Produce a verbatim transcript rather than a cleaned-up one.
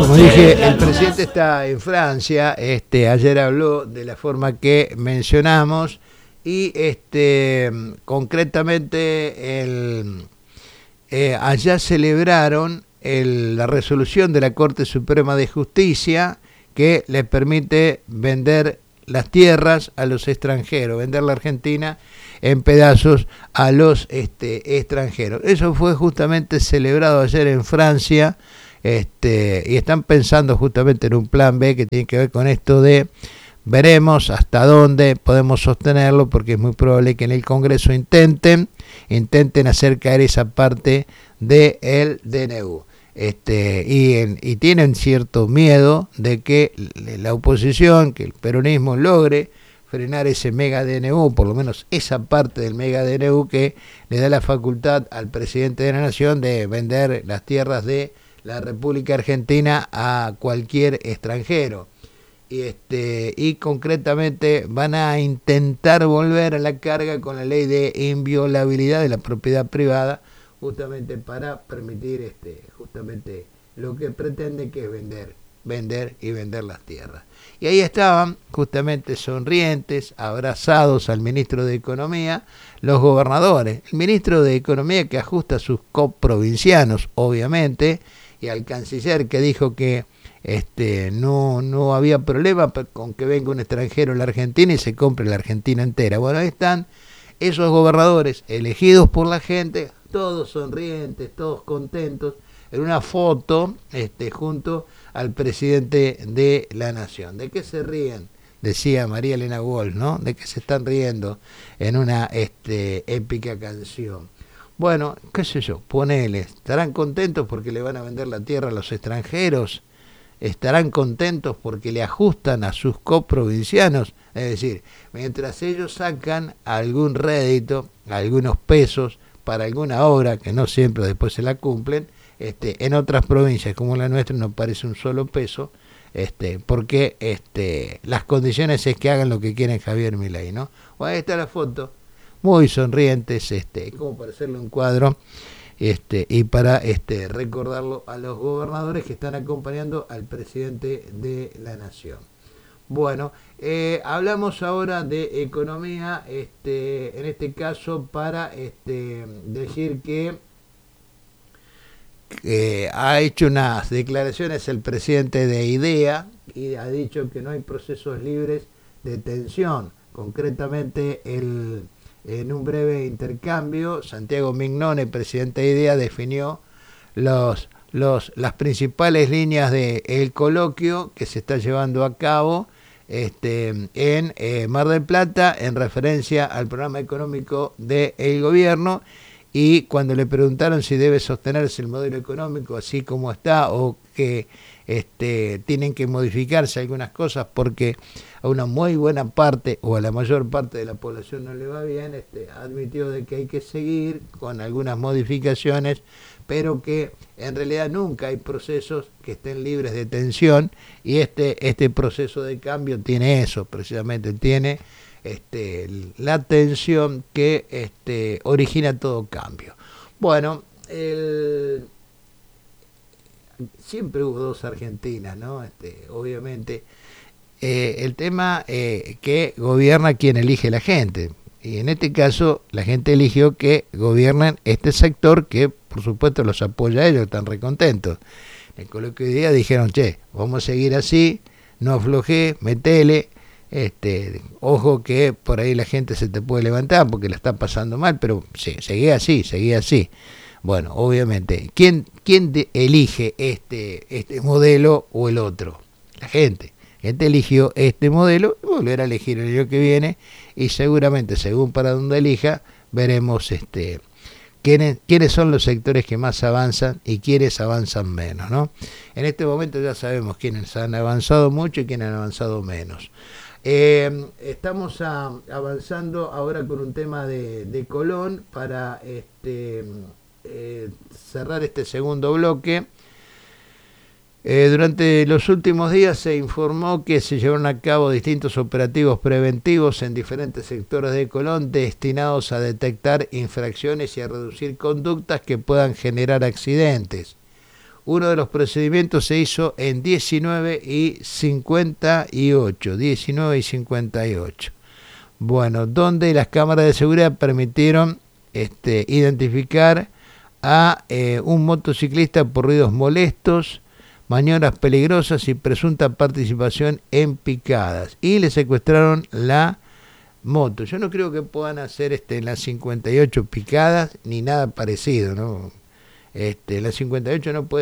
Como dije, el presidente está en Francia. Este, ayer habló de la forma que mencionamos y este, concretamente el, eh, allá celebraron el, la resolución de la Corte Suprema de Justicia que le permite vender las tierras a los extranjeros, vender la Argentina en pedazos a los este, extranjeros. Eso fue justamente celebrado ayer en Francia. Este, y están pensando justamente en un plan B que tiene que ver con esto de veremos hasta dónde podemos sostenerlo, porque es muy probable que en el Congreso intenten intenten hacer caer esa parte del D N U. Este, y, en, y tienen cierto miedo de que la oposición, que el peronismo logre frenar ese mega D N U, por lo menos esa parte del mega D N U que le da la facultad al presidente de la Nación de vender las tierras de la República Argentina a cualquier extranjero. Y, este, y concretamente van a intentar volver a la carga con la ley de inviolabilidad de la propiedad privada, justamente para permitir este, justamente lo que pretende, que es vender, vender y vender las tierras. Y ahí estaban justamente sonrientes, abrazados al ministro de Economía, los gobernadores. El ministro de Economía que ajusta a sus coprovincianos, obviamente, y al canciller que dijo que este, no, no había problema con que venga un extranjero a la Argentina y se compre la Argentina entera. Bueno, ahí están esos gobernadores elegidos por la gente, todos sonrientes, todos contentos, en una foto este, junto al presidente de la Nación. ¿De qué se ríen? Decía María Elena Walsh, ¿no? ¿De qué se están riendo en una este, épica canción? Bueno, qué sé yo, ponele, ¿estarán contentos porque le van a vender la tierra a los extranjeros? ¿Estarán contentos porque le ajustan a sus coprovincianos? Es decir, mientras ellos sacan algún rédito, algunos pesos para alguna obra, que no siempre después se la cumplen, este, en otras provincias como la nuestra no parece un solo peso, este, porque este, las condiciones es que hagan lo que quieren Javier Milei, ¿no? Bueno, ahí está la foto. Muy sonrientes, este, como para hacerle un cuadro, este, y para este, recordarlo a los gobernadores que están acompañando al presidente de la Nación. Bueno, eh, hablamos ahora de economía, este, en este caso para este, decir que eh, ha hecho unas declaraciones el presidente de IDEA y ha dicho que no hay procesos libres de tensión. Concretamente, el en un breve intercambio, Santiago Mignone, presidente de IDEA, definió los, los, las principales líneas del coloquio que se está llevando a cabo este, en eh, Mar del Plata, en referencia al programa económico del gobierno. Y cuando le preguntaron si debe sostenerse el modelo económico así como está o que este, tienen que modificarse algunas cosas porque a una muy buena parte o a la mayor parte de la población no le va bien, este, admitió de que hay que seguir con algunas modificaciones, pero que en realidad nunca hay procesos que estén libres de tensión, y este, este proceso de cambio tiene eso, precisamente tiene este, la tensión que este, origina todo cambio. Bueno, el, siempre hubo dos Argentinas, ¿no? Este, obviamente, eh, el tema eh, que gobierna quien elige la gente. Y en este caso, la gente eligió que gobiernen este sector que, por supuesto, los apoya a ellos, están recontentos. En el coloquio de día dijeron, che, vamos a seguir así, no aflojé, metele. Este, ojo que por ahí la gente se te puede levantar porque la está pasando mal, pero sí, seguí así, seguí así. Bueno, obviamente, ¿quién, quién de, elige este, este modelo o el otro? La gente. La gente eligió este modelo y volverá a elegir el año que viene, y seguramente, según para dónde elija, veremos este, quiénes, quiénes son los sectores que más avanzan y quiénes avanzan menos, ¿no? En este momento ya sabemos quiénes han avanzado mucho y quiénes han avanzado menos. Eh, estamos a, avanzando ahora con un tema de, de Colón para este, eh, cerrar este segundo bloque. Eh, durante los últimos días se informó que se llevaron a cabo distintos operativos preventivos en diferentes sectores de Colón destinados a detectar infracciones y a reducir conductas que puedan generar accidentes. Uno de los procedimientos se hizo en diecinueve y cincuenta y ocho. diecinueve y cincuenta y ocho. Bueno, donde las cámaras de seguridad permitieron este, identificar a eh, un motociclista por ruidos molestos, maniobras peligrosas y presunta participación en picadas. Y le secuestraron la moto. Yo no creo que puedan hacer este, en las cincuenta y ocho picadas ni nada parecido, ¿no? Este, la cincuenta y ocho no puede